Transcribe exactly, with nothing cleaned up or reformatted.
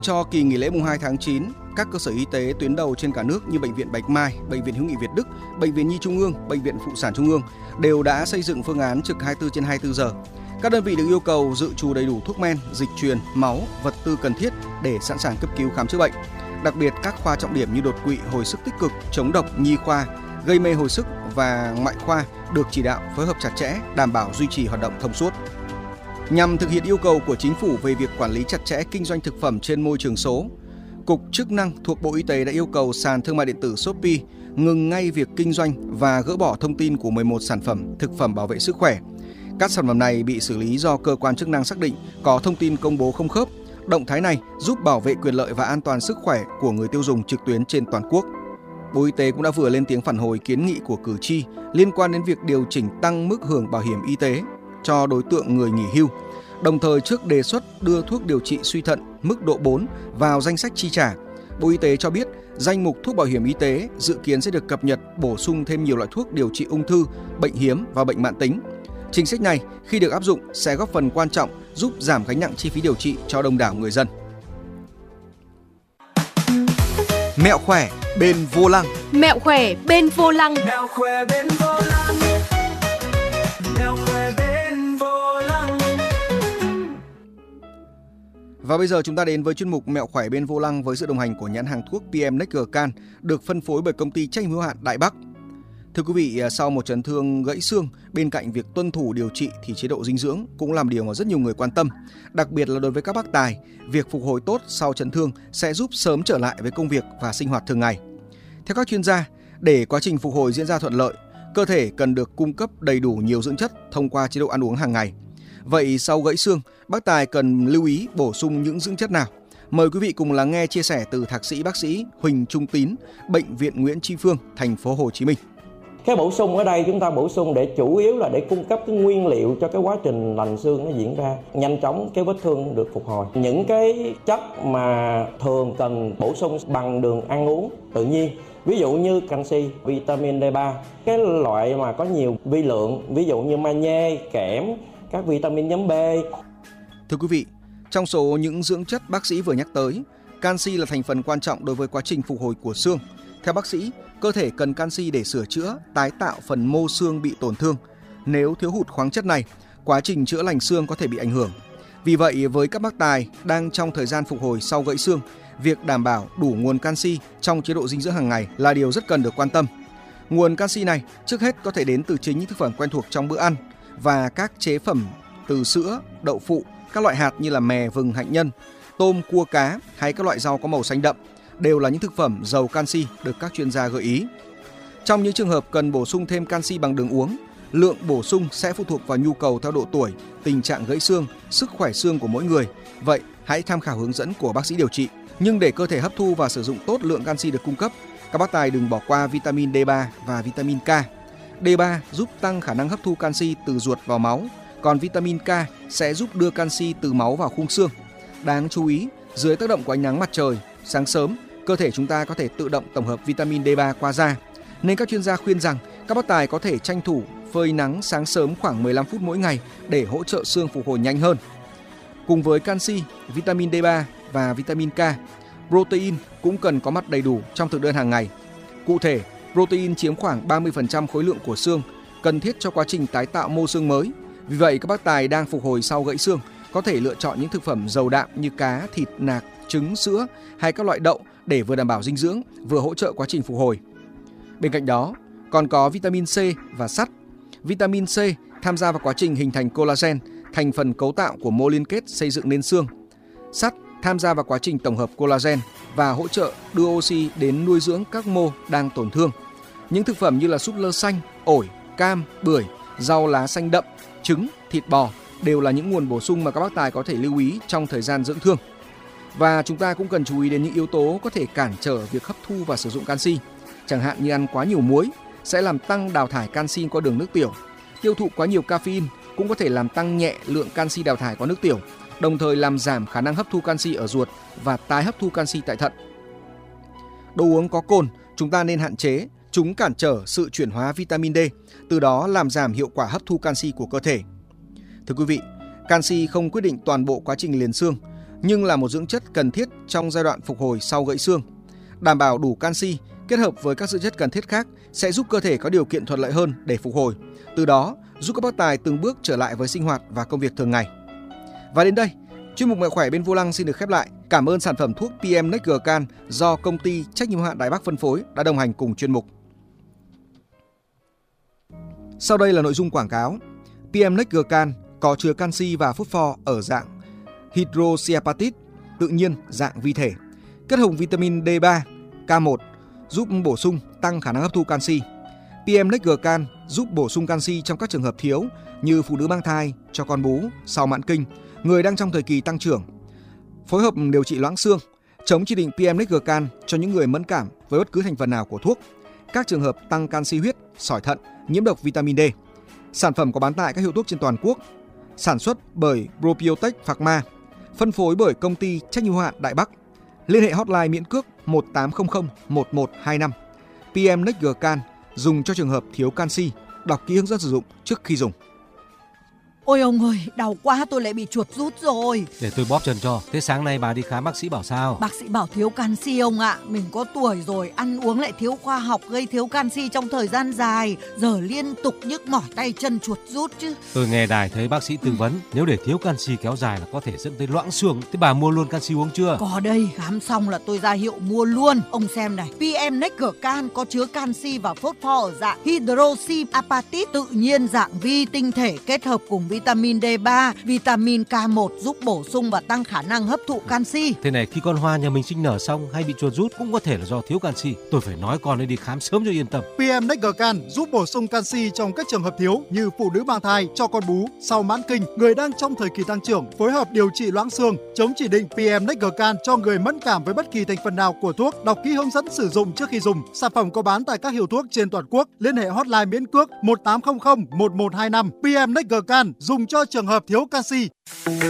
Cho kỳ nghỉ lễ mùng hai tháng chín, các cơ sở y tế tuyến đầu trên cả nước như Bệnh viện Bạch Mai, Bệnh viện Hữu nghị Việt Đức, Bệnh viện Nhi Trung ương, Bệnh viện Phụ sản Trung ương đều đã xây dựng phương án trực hai mươi bốn trên hai mươi bốn giờ. Các đơn vị được yêu cầu dự trù đầy đủ thuốc men, dịch truyền, máu, vật tư cần thiết để sẵn sàng cấp cứu khám chữa bệnh. Đặc biệt các khoa trọng điểm như đột quỵ, hồi sức tích cực, chống độc, nhi khoa, gây mê hồi sức và ngoại khoa được chỉ đạo phối hợp chặt chẽ, đảm bảo duy trì hoạt động thông suốt. Nhằm thực hiện yêu cầu của Chính phủ về việc quản lý chặt chẽ kinh doanh thực phẩm trên môi trường số, Cục Chức năng thuộc Bộ Y tế đã yêu cầu sàn thương mại điện tử Shopee ngừng ngay việc kinh doanh và gỡ bỏ thông tin của mười một sản phẩm thực phẩm bảo vệ sức khỏe. Các sản phẩm này bị xử lý do cơ quan chức năng xác định có thông tin công bố không khớp. Động thái này giúp bảo vệ quyền lợi và an toàn sức khỏe của người tiêu dùng trực tuyến trên toàn quốc. Bộ Y tế cũng đã vừa lên tiếng phản hồi kiến nghị của cử tri liên quan đến việc điều chỉnh tăng mức hưởng bảo hiểm y tế cho đối tượng người nghỉ hưu. Đồng thời trước đề xuất đưa thuốc điều trị suy thận mức độ bốn vào danh sách chi trả, Bộ Y tế cho biết danh mục thuốc bảo hiểm y tế dự kiến sẽ được cập nhật bổ sung thêm nhiều loại thuốc điều trị ung thư, bệnh hiếm và bệnh mãn tính. Chính sách này khi được áp dụng sẽ góp phần quan trọng giúp giảm gánh nặng chi phí điều trị cho đông đảo người dân. Mẹo khỏe bên vô lăng. Mẹo khỏe bên vô lăng. Mẹo khỏe bên vô lăng. Mẹo khỏe bên vô lăng. Và bây giờ chúng ta đến với chuyên mục Mẹo khỏe bên vô lăng với sự đồng hành của nhãn hàng thuốc pê em Nextcan được phân phối bởi công ty trách nhiệm hữu hạn Đại Bắc. Thưa quý vị, sau một chấn thương gãy xương, bên cạnh việc tuân thủ điều trị thì chế độ dinh dưỡng cũng làm điều mà rất nhiều người quan tâm. Đặc biệt là đối với các bác tài, việc phục hồi tốt sau chấn thương sẽ giúp sớm trở lại với công việc và sinh hoạt thường ngày. Theo các chuyên gia, để quá trình phục hồi diễn ra thuận lợi, cơ thể cần được cung cấp đầy đủ nhiều dưỡng chất thông qua chế độ ăn uống hàng ngày. Vậy sau gãy xương, bác tài cần lưu ý bổ sung những dưỡng chất nào? Mời quý vị cùng lắng nghe chia sẻ từ thạc sĩ bác sĩ Huỳnh Trung Tín, Bệnh viện Nguyễn Tri Phương, thành phố Hồ Chí Minh. Cái bổ sung ở đây chúng ta bổ sung để chủ yếu là để cung cấp cái nguyên liệu cho cái quá trình lành xương nó diễn ra, nhanh chóng cái vết thương được phục hồi. Những cái chất mà thường cần bổ sung bằng đường ăn uống tự nhiên, ví dụ như canxi, vitamin D ba, cái loại mà có nhiều vi lượng, ví dụ như magie, kẽm, các vitamin nhóm B. Thưa quý vị, trong số những dưỡng chất bác sĩ vừa nhắc tới, canxi là thành phần quan trọng đối với quá trình phục hồi của xương. Theo bác sĩ, cơ thể cần canxi để sửa chữa, tái tạo phần mô xương bị tổn thương. Nếu thiếu hụt khoáng chất này, quá trình chữa lành xương có thể bị ảnh hưởng. Vì vậy, với các bác tài đang trong thời gian phục hồi sau gãy xương, việc đảm bảo đủ nguồn canxi trong chế độ dinh dưỡng hàng ngày là điều rất cần được quan tâm. Nguồn canxi này trước hết có thể đến từ chính những thực phẩm quen thuộc trong bữa ăn và các chế phẩm từ sữa, đậu phụ, các loại hạt như là mè, vừng, hạnh nhân, tôm, cua, cá hay các loại rau có màu xanh đậm đều là những thực phẩm giàu canxi được các chuyên gia gợi ý. Trong những trường hợp cần bổ sung thêm canxi bằng đường uống, lượng bổ sung sẽ phụ thuộc vào nhu cầu theo độ tuổi, tình trạng gãy xương, sức khỏe xương của mỗi người. Vậy hãy tham khảo hướng dẫn của bác sĩ điều trị. Nhưng để cơ thể hấp thu và sử dụng tốt lượng canxi được cung cấp, các bác tài đừng bỏ qua vitamin D ba và vitamin K. D ba giúp tăng khả năng hấp thu canxi từ ruột vào máu, còn vitamin K sẽ giúp đưa canxi từ máu vào khung xương. Đáng chú ý, dưới tác động của ánh nắng mặt trời, sáng sớm, cơ thể chúng ta có thể tự động tổng hợp vitamin D ba qua da. Nên các chuyên gia khuyên rằng các bác tài có thể tranh thủ phơi nắng sáng sớm khoảng mười lăm phút mỗi ngày để hỗ trợ xương phục hồi nhanh hơn. Cùng với canxi, vitamin D ba và vitamin K, protein cũng cần có mặt đầy đủ trong thực đơn hàng ngày. Cụ thể, protein chiếm khoảng ba mươi phần trăm khối lượng của xương, cần thiết cho quá trình tái tạo mô xương mới. Vì vậy, các bác tài đang phục hồi sau gãy xương có thể lựa chọn những thực phẩm giàu đạm như cá, thịt, nạc, trứng, sữa hay các loại đậu để vừa đảm bảo dinh dưỡng, vừa hỗ trợ quá trình phục hồi. Bên cạnh đó, còn có vitamin C và sắt. Vitamin C tham gia vào quá trình hình thành collagen, thành phần cấu tạo của mô liên kết xây dựng nên xương. Sắt tham gia vào quá trình tổng hợp collagen và hỗ trợ đưa oxy đến nuôi dưỡng các mô đang tổn thương. Những thực phẩm như là súp lơ xanh, ổi, cam, bưởi, rau lá xanh đậm, trứng, thịt bò đều là những nguồn bổ sung mà các bác tài có thể lưu ý trong thời gian dưỡng thương. Và chúng ta cũng cần chú ý đến những yếu tố có thể cản trở việc hấp thu và sử dụng canxi, chẳng hạn như ăn quá nhiều muối sẽ làm tăng đào thải canxi qua đường nước tiểu. Tiêu thụ quá nhiều caffeine cũng có thể làm tăng nhẹ lượng canxi đào thải qua nước tiểu, đồng thời làm giảm khả năng hấp thu canxi ở ruột và tái hấp thu canxi tại thận. Đồ uống có cồn chúng ta nên hạn chế, chúng cản trở sự chuyển hóa vitamin D, từ đó làm giảm hiệu quả hấp thu canxi của cơ thể. Thưa quý vị, canxi không quyết định toàn bộ quá trình liền xương. nhưng là một dưỡng chất cần thiết trong giai đoạn phục hồi sau gãy xương. Đảm bảo đủ canxi kết hợp với các dưỡng chất cần thiết khác sẽ giúp cơ thể có điều kiện thuận lợi hơn để phục hồi, từ đó giúp các bác tài từng bước trở lại với sinh hoạt và công việc thường ngày. Và đến đây, chuyên mục Mẹ khỏe bên vô lăng xin được khép lại. Cảm ơn sản phẩm thuốc pê em Next Gcan do công ty trách nhiệm hữu hạn Đài Bắc phân phối đã đồng hành cùng chuyên mục. Sau đây là nội dung quảng cáo. pê em Next Gcan có chứa canxi và phosphor ở dạng hydroxyapatite tự nhiên dạng vi thể, kết hợp vitamin D ba, K một giúp bổ sung tăng khả năng hấp thu canxi. pê em Next Gcan giúp bổ sung canxi trong các trường hợp thiếu như phụ nữ mang thai, cho con bú, sau mãn kinh, người đang trong thời kỳ tăng trưởng. Phối hợp điều trị loãng xương, chống chỉ định pê em Next Gcan cho những người mẫn cảm với bất cứ thành phần nào của thuốc, các trường hợp tăng canxi huyết, sỏi thận, nhiễm độc vitamin D. Sản phẩm có bán tại các hiệu thuốc trên toàn quốc. Sản xuất bởi Probiotech Pharma, phân phối bởi công ty trách nhiệm hữu hạn Đại Bắc. Liên hệ hotline miễn cước một tám không không một một hai năm. pê em Next Gcan dùng cho trường hợp thiếu canxi. Đọc kỹ hướng dẫn sử dụng trước khi dùng. Ôi ông ơi, đau quá, tôi lại bị chuột rút rồi. Để tôi bóp chân cho. Thế sáng nay bà đi khám bác sĩ bảo sao? Bác sĩ bảo thiếu canxi ông ạ. Mình có tuổi rồi, ăn uống lại thiếu khoa học, gây thiếu canxi trong thời gian dài. Giờ liên tục nhức mỏi tay chân chuột rút chứ. Tôi nghe đài thấy bác sĩ tư vấn, nếu để thiếu canxi kéo dài là có thể dẫn tới loãng xương. Thế bà mua luôn canxi uống chưa? Có đây, khám xong là tôi ra hiệu mua luôn. Ông xem này, pê em Next Gcan có chứa canxi và phosphor ở dạng hydroxyapatite tự nhiên dạng vi tinh thể kết hợp cùng vitamin D ba, vitamin K một giúp bổ sung và tăng khả năng hấp thụ canxi. Thế này, khi con hoa nhà mình sinh nở xong hay bị chuột rút cũng có thể là do thiếu canxi. Tôi phải nói con ấy đi khám sớm cho yên tâm. pê em Next Gcan giúp bổ sung canxi trong các trường hợp thiếu như phụ nữ mang thai, cho con bú, sau mãn kinh, người đang trong thời kỳ tăng trưởng, phối hợp điều trị loãng xương, chống chỉ định pê em Next Gcan cho người mẫn cảm với bất kỳ thành phần nào của thuốc. Đọc kỹ hướng dẫn sử dụng trước khi dùng. Sản phẩm có bán tại các hiệu thuốc trên toàn quốc. Liên hệ hotline miễn cước một tám không không một một hai năm. pê em Next Gcan dùng cho trường hợp thiếu canxi.